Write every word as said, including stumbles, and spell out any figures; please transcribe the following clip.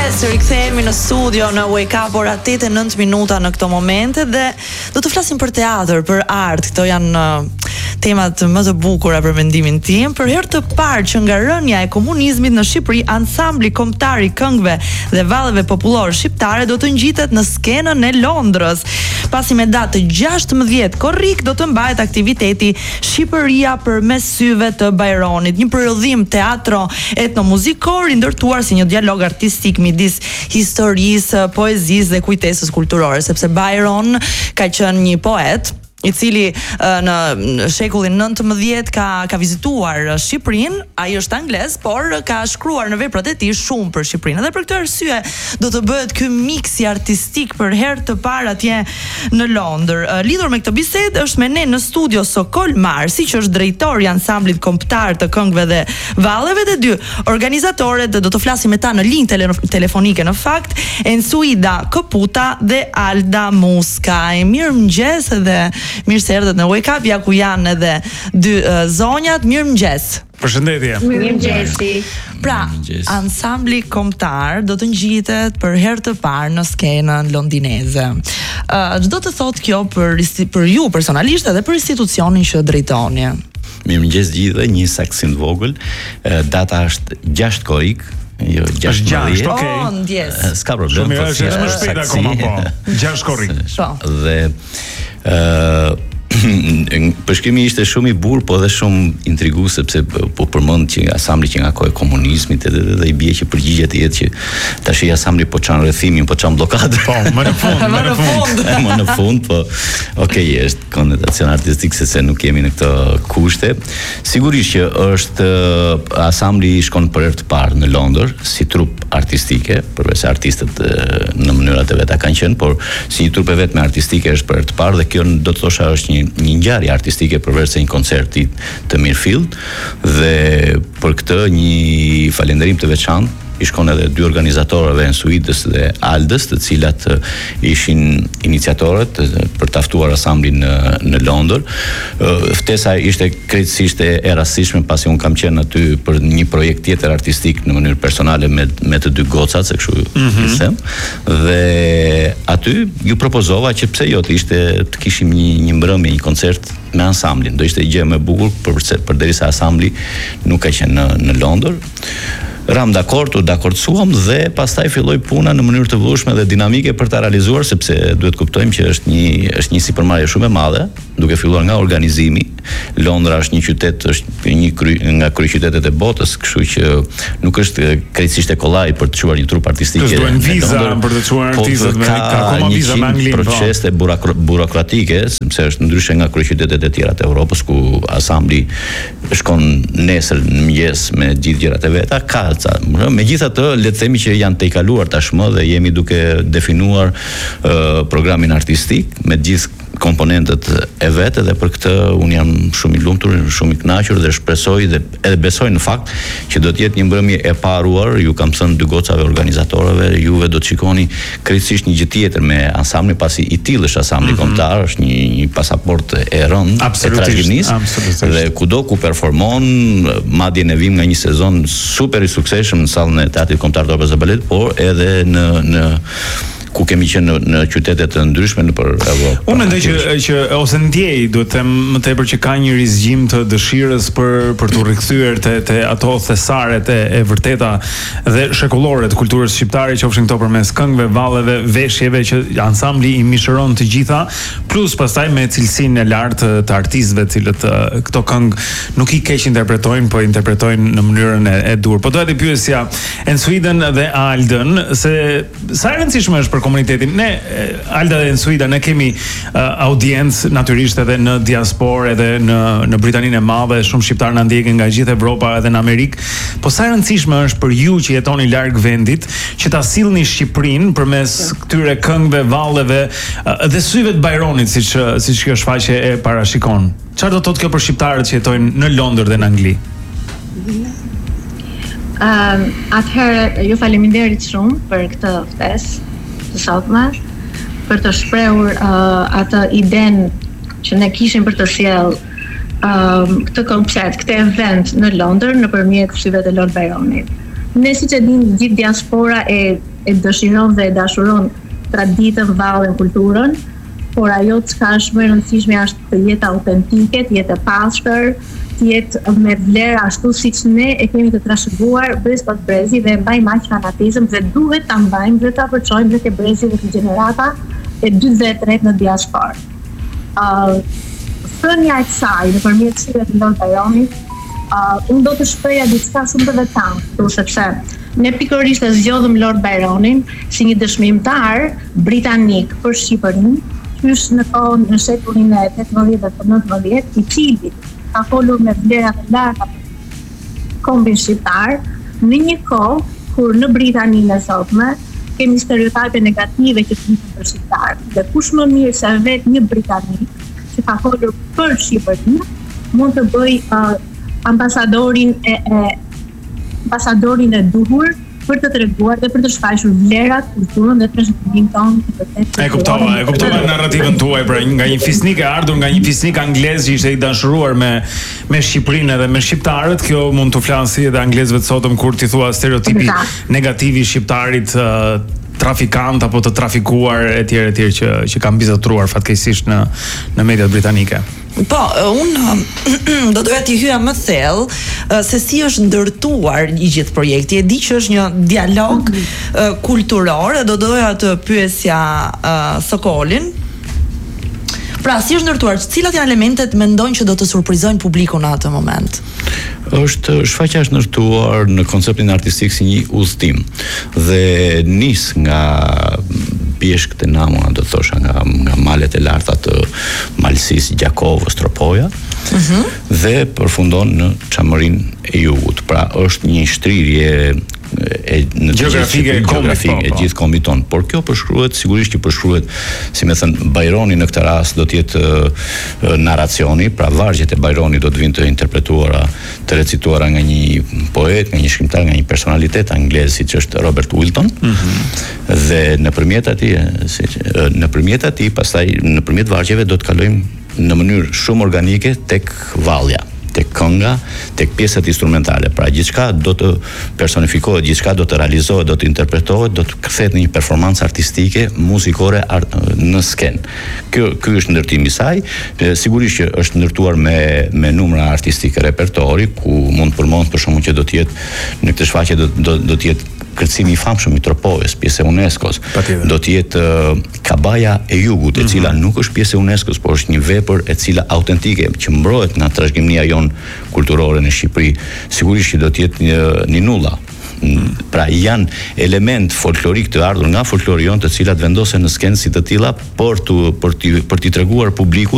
mëngjes, rikthehemi në studio në Wake Up, ora tetë e nëntë minuta në këto momente dhe do të flasim për teatr, për art. Këto janë uh, temat më të bukura për mendimin tim. Për herë të parë që nga rënja e komunizmit në Shqipëri, ansambli kombëtar i këngëve dhe vallëve popullore shqiptare do të ngjitet në skenën e Londrës. Pasi me datë gjashtëmbëdhjetë korrik do të mbahet aktiviteti Shqipëria përmes syve të Bajronit, një prodhim teatro etnomuzikor i ndërtuar si një dialog artistik midis historisë, poezisë dhe kujtesës kulturore, sepse Byron ka qenë një poet i cili në shekullin nëntëmbëdhjetë ka ka vizituar Shqipërinë. Ai është anglez, por ka shkruar në veprat e tij shumë për Shqipërinë. Dhe për këtë arsye do të bëhet ky miksi artistik për herë të parë atje në Londër. Lidhur me këtë bisedë është me ne në studio Sokol Marsi, që është drejtori i ansamblit kombëtar të këngëve dhe vallëve, dhe dy organizatorët do të flasim me ta në linjë tele, telefonike në fakt, Ensuida Koputa dhe Alda Muskaj. Mirëmëngjes dhe mirë se erdhët në Wake Up, ja ku janë edhe dy uh, zonjat. Mirëmëngjes. Përshëndetje. Mirëmëngjesi. Pra, ansambli kombëtar do të ngjitet për herë të parë në skenën londineze. Uh, çdo të thotë kjo për për ju personalisht edhe për institucionin që drejtoni? Mirëmëngjes gjithëve, një saksim të vogël. Data është gjashtë korrik. Jo, gjashtë gjashtë, okej. Oh, ndjes. Ska problem. Shumë mirë, është më shpejt akoma, po. Gjashtë korrik. Po. Dhe ë përshkrimi ishte shumë i burr, po dhe shumë intrigues, sepse po përmend që asambli që nga kohë e komunizmit edhe dhe, dhe i bie që përgjigjet jetë që tash i asambli po çan rrethimin, po çan bllokadë. Po, më në fund, më në fund. Më në fund, po okay, është konotacion artistik se se nuk jemi në këto kushte. Sigurisht që është asambli shkon për herë të parë në Londër si trup artistike, përveç se artistët në mënyrat e veta kanë qenë, por si një trup e vetme artistike është për herë të parë, dhe kjo do të thosha është një një ngjarje artistike përveç se një koncerti të mirëfillt, dhe për këtë një falënderim të veçantë i shkon edhe dy organizatorëve, Ensuidës dhe Aldës, të cilat ishin iniciatorët për ta ftuar asamblin në në Londër. Ftesa ishte krejtësisht e rastishme, pasi un kam qenë aty për një projekt tjetër artistik në mënyrë personale me me të dy gocat, se kështu mm-hmm. i them. Dhe aty ju propozova që pse jo të ishte të kishim një një mbrëmje, një koncert me ansamblin. Do ishte gjë më e bukur, përse përderisa asambli nuk ka qenë në në Londër. Ram dakord, u dakordsuam dhe pastaj filloi puna në mënyrë të vëshme dhe dinamike për ta realizuar, sepse duhet kuptojmë që është një është një sipërmarrje shumë e madhe, duke filluar nga organizimi. Londra është një qytet, është një kry, nga kryeqytetet e botës, kështu që nuk është krejtësisht e kollaj për të çuar një trup artistik. Të duhen viza për të çuar artistët, me ka akoma viza me Anglinë. Procese burokratike, sepse është ndryshe nga kryeqytetet e tjera të Evropës, ku asambli shkon nesër në mëngjes me gjithë gjërat e veta. Ka megjithatë, le të themi që janë tejkaluar tashmë dhe jemi duke definuar uh, programin artistik me gjithë komponentët e vetë, dhe për këtë unë jam shumë i lumtur, shumë i kënaqur dhe shpresoj dhe edhe besoj në fakt që do të jetë një mbrëmje e paruar. Ju kam thënë dy gocave organizatorëve, juve do të shikoni krejtësisht një gjë tjetër me ansambli, pasi i tillë është ansambli mm-hmm. kombëtar, është një, një pasaportë e rëndë e tragjedisë, dhe kudo ku performon, madje ne vim nga një sezon super i suksesshëm në sallën e Teatrit Kombëtar të Operës së Balet, por edhe në në ku kemi qenë në, në qytete të ndryshme në për Evropë. Unë mendoj që që ose ndjej, duhet të them më tepër që ka një rizgjim të dëshirës për për të rikthyer te te ato thesaret e, e vërteta dhe shekullore të kulturës shqiptare, qofshin këto përmes këngëve, vallëve, veshjeve që ansambli i mishëron të gjitha, plus pastaj me cilësinë e lartë të artistëve, të cilët këto këngë nuk i keq interpretojnë, po interpretojnë në mënyrën e, e dur. Po doja të pyesja Ensuiden dhe Aldën se sa e rëndësishme është për komunitetin. Ne, Alda dhe Ensuida, ne kemi uh, audiencë natyrisht edhe në diasporë, edhe në në Britaninë e Madhe, shumë shqiptarë na ndjekin nga gjithë Evropa edhe në Amerikë. Po sa e rëndësishme është për ju që jetoni larg vendit që ta sillni Shqipërinë përmes këtyre këngëve, vallëve uh, dhe syve të Bajronit, siç siç kjo shfaqje e parashikon. Çfarë do të thotë kjo për shqiptarët që jetojnë në Londër dhe në Angli? Um, atëherë, ju faleminderit shumë për këtë ftesë të sotme, për të shprehur uh, atë idenë që ne kishim për të sjellë um, këtë koncert, këtë event në Londër nëpërmjet syve të Lord Byronit. Ne siç e dinë gjithë diaspora e e dëshiron dhe e dashuron traditën, vallën, kulturën, por ajo çka është më e rëndësishme është të jetë autentike, të jetë e pastër, të jetë me vlerë ashtu siç ne e kemi të trashëguar brez pas brezi dhe mbajmë aq fanatizëm dhe duhet ta mbajmë dhe ta përçojmë dhe te brezi dhe te gjenerata e dytë dhe e tretë në diasporë. Uh, Thënia e kësaj nëpërmjet syve të Lord Byronit, uh, unë do të shpreha diçka shumë të veçantë, sepse ne pikërisht e zgjodhëm Lord Byronin si një dëshmimtar britanik për Shqipërinë, qysh në kohën në shekullin e tetëmbëdhjetë dhe të nëntëmbëdhjetë, i cili ka folur me vlera të larta kombin shqiptar, në një kohë kur në Britaninë e sotme kemi stereotipe negative që flisin për shqiptar. Dhe kush më mirë se vetë një britanik që ka folur për Shqipërinë mund të bëj uh, ambasadorin e, e ambasadorin e duhur për të treguar dhe për të shfaqur vlerat, kulturën dhe trashëgiminë tonë të vërtetë. E kuptova, e kuptova narrativën tuaj, pra nga një fisnik e ardhur nga një fisnik anglez që ishte i dashuruar me me Shqipërinë dhe me shqiptarët, kjo mund të flasi edhe anglezëve të sotëm kur ti thua stereotipi negativ i shqiptarit, uh, trafikant apo të trafikuar etj etj që që kanë bizotruar fatkeqësisht në në mediat britanike. Po, unë do doja t'i hyja më thellë se si është ndërtuar i gjithë projekti. E di që është një dialog uh, kulturor, do doja të pyesja uh, Sokolin. Pra, si është ndërtuar? Cilat janë elementet mendojnë që do të surprizojnë publikun në atë moment? Është shfaqja është ndërtuar në konceptin artistik si një udhëtim dhe nis nga pjeshkët e Namuna, do të thosha nga nga malet e larta të Malësisë, Gjakovës, Tropoja, uh-huh. dhe përfundon në Çamërinë e Jugut. Pra është një shtrirje e në geografike e geografike e gjithë kombit ton. Por kjo përshkruhet, sigurisht që përshkruhet, si më thën Bajroni në këtë rast do të jetë uh, narracioni, pra vargjet e Bajronit do të vinë të interpretuara, të recituara nga një poet, nga një shkrimtar, nga një personalitet anglez siç është Robert Wilton. Mm-hmm. Dhe nëpërmjet atij, si, nëpërmjet atij, pastaj nëpërmjet vargjeve do të kalojmë në mënyrë shumë organike tek vallja, tek kënga, tek pjesët instrumentale. Pra gjithçka do të personifikohet, gjithçka do të realizohet, do të interpretohet, do të kthehet në një performancë artistike, muzikore art, në skenë. Ky ky është ndërtimi i saj. Sigurisht që është ndërtuar me me numra artistike repertori, ku mund përmend për shkakun që do të jetë në këtë shfaqje do do, do të jetë kërcimi i famshëm i Tropojës, pjesë e UNESCO-s. Do të jetë uh, Kabaja e Jugut, e cila mm-hmm. nuk është pjesë e UNESCO-s, por është një vepër e cila autentike që mbrohet nga trashëgimia jon kulturore në Shqipëri. Sigurisht që do të jetë një ninulla. Pra janë element folklorik të ardhur nga folklori jon, të cilat vendosen në skenë si të tilla për të për të për t'i treguar publikut